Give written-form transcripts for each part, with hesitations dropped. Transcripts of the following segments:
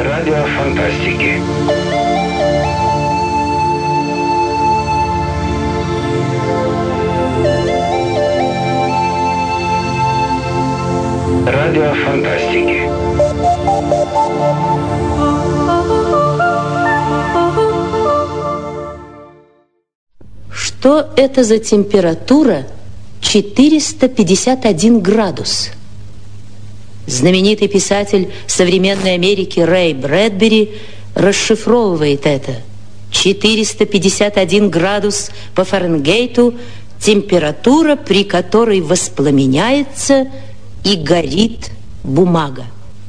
Радио фантастики. Радио фантастики. Что это за температура 451 градус? Знаменитый писатель современной Америки Рэй Брэдбери расшифровывает это. 451 градус по Фаренгейту – температура, при которой воспламеняется и горит бумага.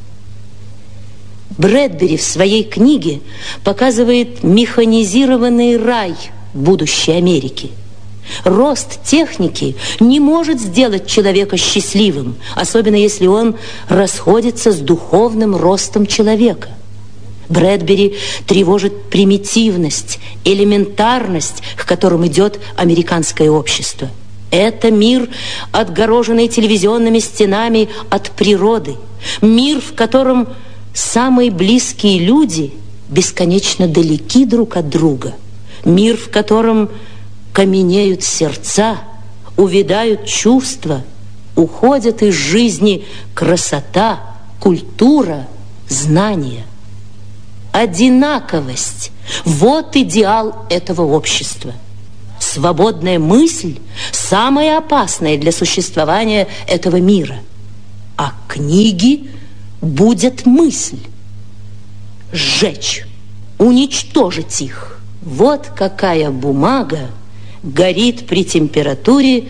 Брэдбери в своей книге показывает механизированный рай будущей Америки. Рост техники не может сделать человека счастливым, особенно если он расходится с духовным ростом человека. Брэдбери тревожит примитивность, элементарность, к которым идет американское общество. Это мир, отгороженный телевизионными стенами от природы. Мир, в котором самые близкие люди бесконечно далеки друг от друга. Мир, в котором каменеют сердца, увядают чувства, уходят из жизни красота, культура, знания. Одинаковость – вот идеал этого общества. Свободная мысль – самая опасная для существования этого мира. А книги будут мысль. Сжечь, уничтожить их. Вот какая бумага горит при температуре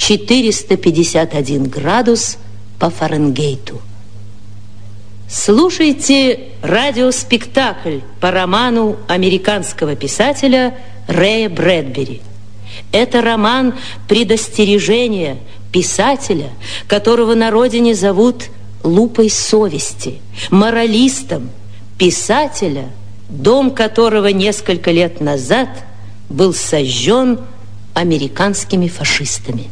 451 градус по Фаренгейту. Слушайте радиоспектакль по роману американского писателя Рэя Брэдбери. Это роман предостережения писателя, которого на родине зовут лупой совести, моралистом, писателя, дом которого несколько лет назад был сожжен американскими фашистами.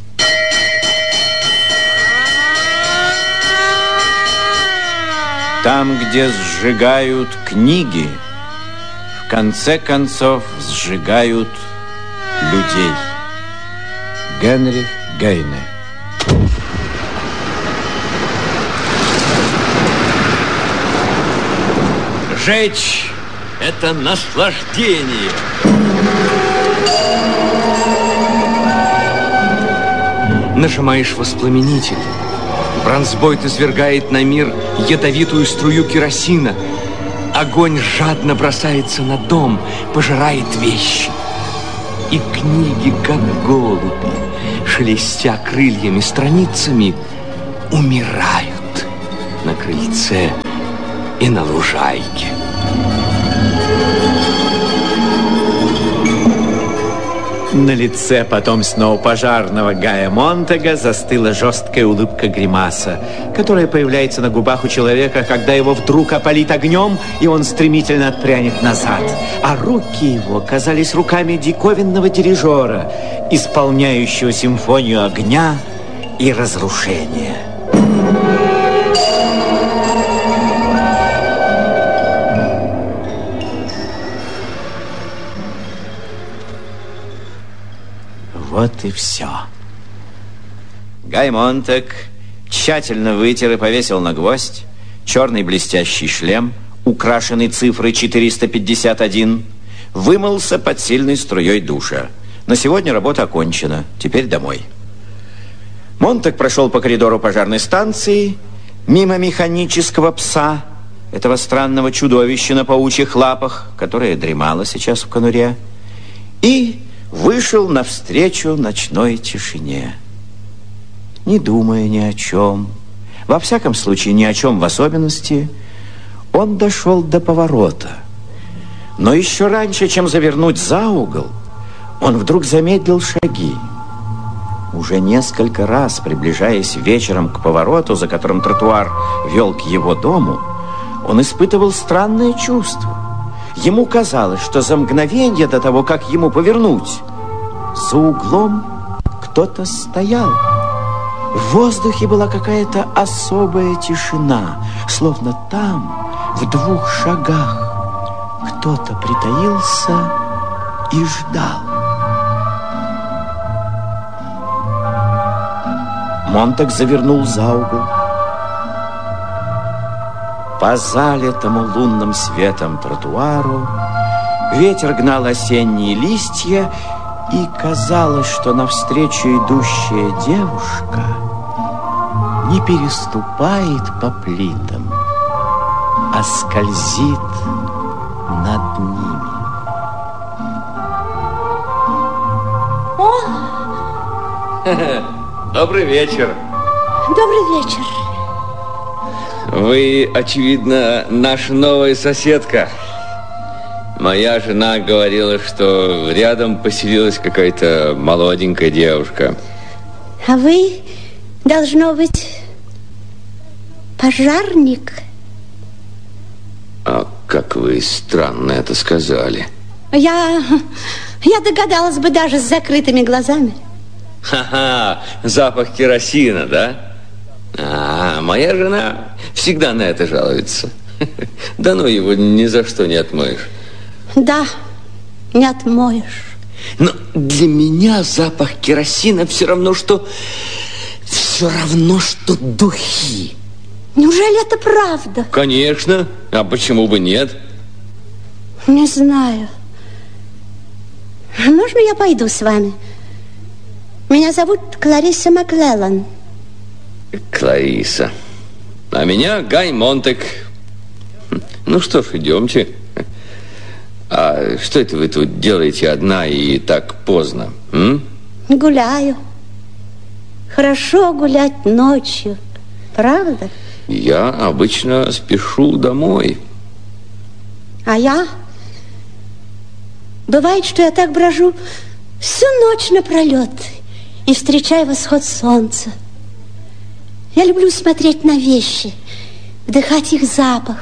Там, где сжигают книги, в конце концов сжигают людей. Генрих Гейне. Жечь – это наслаждение. Нажимаешь воспламенитель. Бронзбойт извергает на мир ядовитую струю керосина. Огонь жадно бросается на дом, пожирает вещи. И книги, как голуби, шелестя крыльями, страницами, умирают на крыльце и на лужайке. На лице потомственного пожарного Гая Монтега застыла жесткая улыбка-гримаса, которая появляется на губах у человека, когда его вдруг опалит огнем, и он стремительно отпрянет назад. А руки его казались руками диковинного дирижера, исполняющего симфонию огня и разрушения. Вот и все. Гай Монтег тщательно вытер и повесил на гвоздь черный блестящий шлем, украшенный цифрой 451, вымылся под сильной струей душа. На сегодня работа окончена. Теперь домой. Монтег прошел по коридору пожарной станции, мимо механического пса, этого странного чудовища на паучьих лапах, которое дремало сейчас в конуре, и вышел навстречу ночной тишине, не думая ни о чем, во всяком случае ни о чем в особенности. Он дошел до поворота, но еще раньше, чем завернуть за угол, он вдруг замедлил шаги. Уже несколько раз, приближаясь вечером к повороту, за которым тротуар вел к его дому, он испытывал странное чувство. Ему казалось, что за мгновение до того, как ему повернуть, за углом кто-то стоял. В воздухе была какая-то особая тишина, словно там, В 2 шагах кто-то притаился и ждал. Монтек завернул за угол. По залитому лунным светом тротуару ветер гнал осенние листья, и казалось, что навстречу идущая девушка не переступает по плитам, а скользит над ними. Добрый вечер. Добрый вечер. Вы, очевидно, наша новая соседка. Моя жена говорила, что рядом поселилась какая-то молоденькая девушка. А вы, должно быть, пожарник? А как вы странно это сказали. Я догадалась бы даже с закрытыми глазами. Ха-ха, запах керосина, да? А, моя жена всегда на это жалуется. Да ну его ни за что не отмоешь. Да, не отмоешь. Но для меня запах керосина все равно, что духи. Неужели это правда? Конечно. А почему бы нет? Не знаю. Можно я пойду с вами? Меня зовут Клариса Маклеллан. Клариса. А меня Гай Монтек. Ну что ж, идемте. А что это вы тут делаете одна и так поздно? Гуляю. Хорошо гулять ночью, правда? Я обычно спешу домой. А я? Бывает, что я так брожу всю ночь напролет и встречаю восход солнца. Я люблю смотреть на вещи, вдыхать их запах.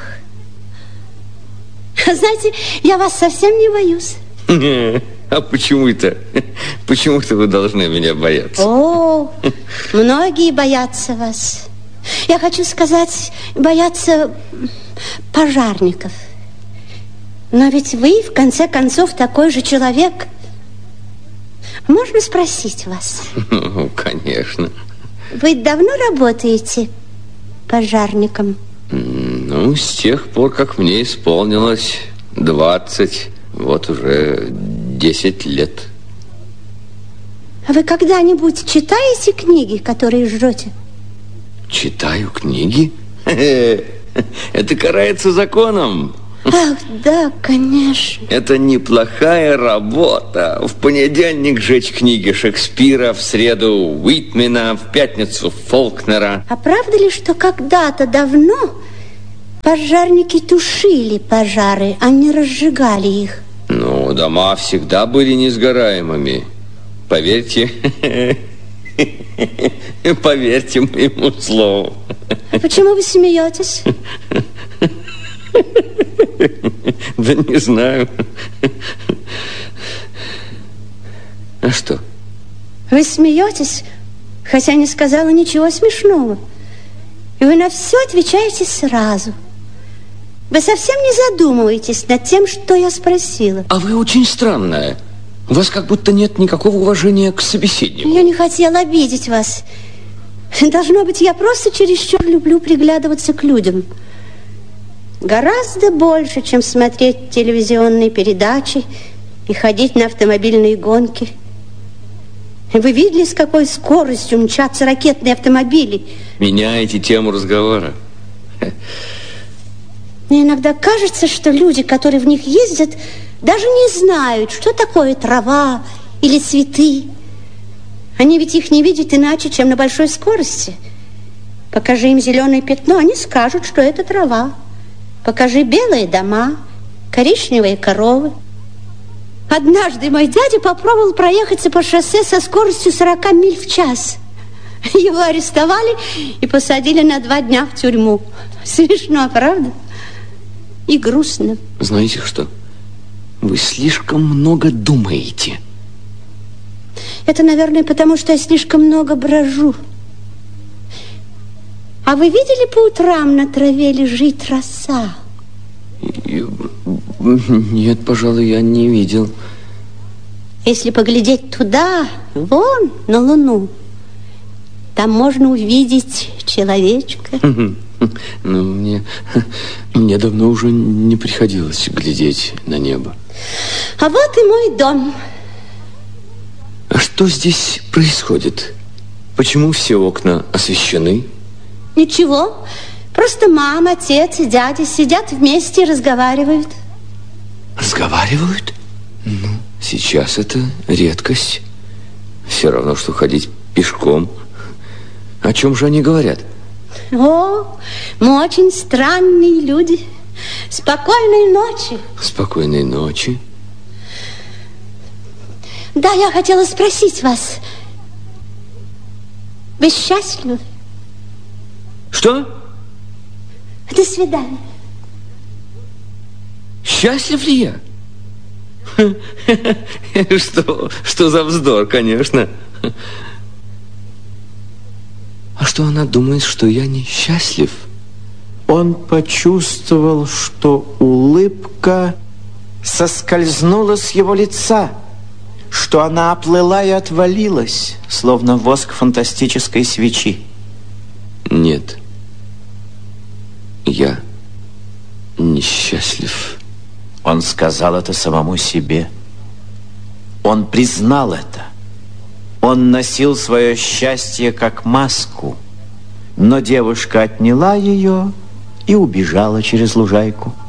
Знаете, я вас совсем не боюсь. А почему это? Почему-то вы должны меня бояться. О, многие боятся вас. Я хочу сказать, боятся пожарников. Но ведь вы, в конце концов, такой же человек. Можно спросить вас? Ну, конечно. Вы давно работаете пожарником? Ну, с тех пор, как мне исполнилось 20, вот уже 10 лет. А вы когда-нибудь читаете книги, которые жжете? Читаю книги? Это карается законом. Ах, да, конечно. Это неплохая работа. В понедельник жечь книги Шекспира, в среду Уитмена, в пятницу Фолкнера. А правда ли, что когда-то давно пожарники тушили пожары, а не разжигали их? Ну, дома всегда были несгораемыми. Поверьте, поверьте моему слову. А почему вы смеетесь? Да не знаю. А что? Вы смеетесь, хотя не сказала ничего смешного. И вы на все отвечаете сразу. Вы совсем не задумываетесь над тем, что я спросила. А вы очень странная. У вас как будто нет никакого уважения к собеседнику. Я не хотела обидеть вас. Должно быть, я просто чересчур люблю приглядываться к людям. Гораздо больше, чем смотреть телевизионные передачи и ходить на автомобильные гонки. Вы видели, с какой скоростью мчатся ракетные автомобили? Меняете тему разговора. Мне иногда кажется, что люди, которые в них ездят, даже не знают, что такое трава или цветы. Они ведь их не видят иначе, чем на большой скорости. Покажи им зеленое пятно, они скажут, что это трава. Покажи белые дома, коричневые коровы. Однажды мой дядя попробовал проехаться по шоссе со скоростью 40 миль в час. Его арестовали и посадили на 2 дня в тюрьму. Смешно, правда? И грустно. Знаете что? Вы слишком много думаете. Это, наверное, потому что я слишком много брожу. А вы видели, по утрам на траве лежит роса? Нет, пожалуй, я не видел. Если поглядеть туда, вон, на Луну, там можно увидеть человечка. Ну, мне давно уже не приходилось глядеть на небо. А вот и мой дом. А что здесь происходит? Почему все окна освещены? Ничего, просто мама, отец и дядя сидят вместе и разговаривают. Разговаривают? Ну, сейчас это редкость. Все равно, что ходить пешком. О чем же они говорят? О, мы очень странные люди. Спокойной ночи. Спокойной ночи. Да, я хотела спросить вас. Вы счастливы? Что? До свидания. Счастлив ли я? Что за вздор, конечно. А что она думает, что я несчастлив? Он почувствовал, что улыбка соскользнула с его лица, что она оплыла и отвалилась, словно воск фантастической свечи. Нет, я несчастлив. Он сказал это самому себе. Он признал это. Он носил свое счастье как маску, но девушка отняла ее и убежала через лужайку.